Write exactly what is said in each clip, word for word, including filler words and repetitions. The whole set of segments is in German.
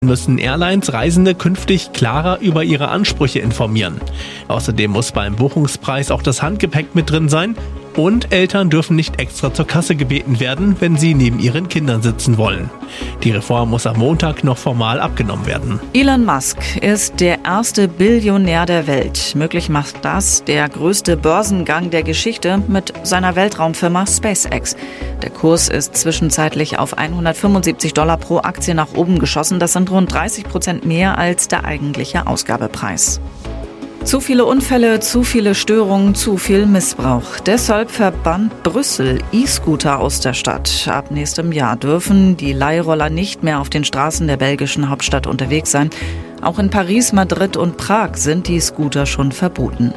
müssen Airlines Reisende künftig klarer über ihre Ansprüche informieren. Außerdem muss beim Buchungspreis auch das Handgepäck mit drin sein und Eltern dürfen nicht extra zur Kasse gebeten werden, wenn sie neben ihren Kindern sitzen wollen. Die Reform muss am Montag noch formal abgenommen werden. Elon Musk ist der erste Billionär der Welt. Möglich macht das der größte Börsengang der Geschichte mit seiner Weltraumfirma SpaceX. Der Kurs ist zwischenzeitlich auf hundertfünfundsiebzig Dollar pro Aktie nach oben geschossen. Das sind rund dreißig Prozent mehr als der eigentliche Ausgabepreis. Zu viele Unfälle, zu viele Störungen, zu viel Missbrauch. Deshalb verbannt Brüssel E-Scooter aus der Stadt. Ab nächstem Jahr dürfen die Leihroller nicht mehr auf den Straßen der belgischen Hauptstadt unterwegs sein. Auch in Paris, Madrid und Prag sind die Scooter schon verboten.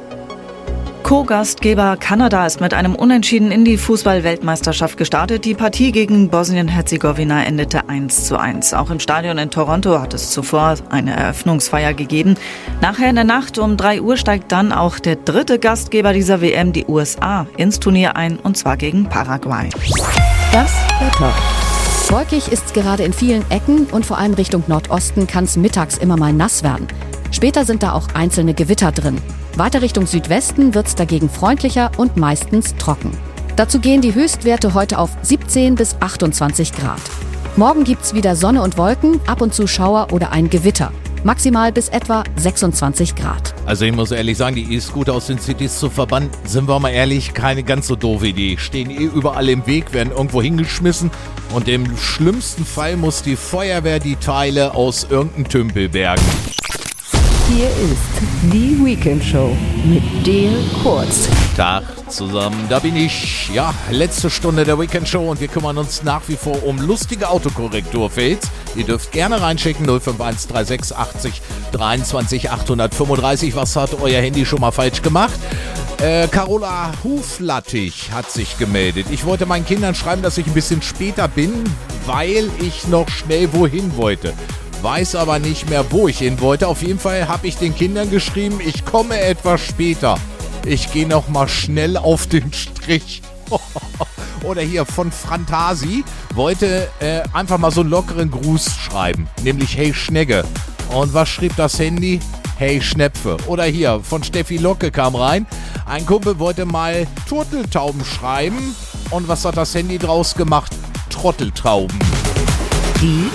Co-Gastgeber Kanada ist mit einem Unentschieden in die Fußball-Weltmeisterschaft gestartet. Die Partie gegen Bosnien-Herzegowina endete eins zu eins. Auch im Stadion in Toronto hat es zuvor eine Eröffnungsfeier gegeben. Nachher in der Nacht um drei Uhr steigt dann auch der dritte Gastgeber dieser W M, die U S A, ins Turnier ein, und zwar gegen Paraguay. Das Wetter. Wolkig ist es gerade in vielen Ecken und vor allem Richtung Nordosten kann es mittags immer mal nass werden. Später sind da auch einzelne Gewitter drin. Weiter Richtung Südwesten wird es dagegen freundlicher und meistens trocken. Dazu gehen die Höchstwerte heute auf siebzehn bis achtundzwanzig Grad. Morgen gibt es wieder Sonne und Wolken, ab und zu Schauer oder ein Gewitter. Maximal bis etwa sechsundzwanzig Grad. Also ich muss ehrlich sagen, die E-Scooter aus den Cities zu verbannen, sind wir mal ehrlich, keine ganz so doofe Idee. Stehen eh überall im Weg, werden irgendwo hingeschmissen und im schlimmsten Fall muss die Feuerwehr die Teile aus irgendeinem Tümpel bergen. Hier ist die Weekend Show mit Dale Kurz. Tag zusammen, da bin ich. Ja, letzte Stunde der Weekend Show und wir kümmern uns nach wie vor um lustige Autokorrekturfails. Ihr dürft gerne reinschicken, null fünf eins drei sechs achtzig dreiundzwanzig achthundertfünfunddreißig. Was hat euer Handy schon mal falsch gemacht? Äh, Carola Huflattig hat sich gemeldet. Ich wollte meinen Kindern schreiben, dass ich ein bisschen später bin, weil ich noch schnell wohin wollte. Weiß aber nicht mehr, wo ich hin wollte. Auf jeden Fall habe ich den Kindern geschrieben, ich komme etwas später. Ich gehe noch mal schnell auf den Strich. Oder hier von Frantasi wollte äh, einfach mal so einen lockeren Gruß schreiben. Nämlich Hey Schnegge. Und was schrieb das Handy? Hey Schnepfe. Oder hier von Steffi Locke kam rein. Ein Kumpel wollte mal Turteltauben schreiben. Und was hat das Handy draus gemacht? Trotteltauben. Die